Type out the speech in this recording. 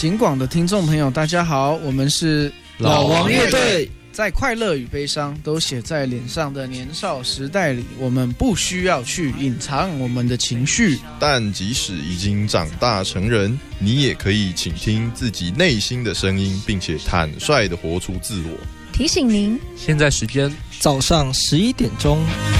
警广的听众朋友，大家好，我们是老王乐队。 在快乐与悲伤都写在脸上的年少时代里，我们不需要去隐藏我们的情绪， 但即使已经长大成人，你也可以倾听自己内心的声音，并且坦率地活出自我。 提醒您， 现在时间早上11点钟。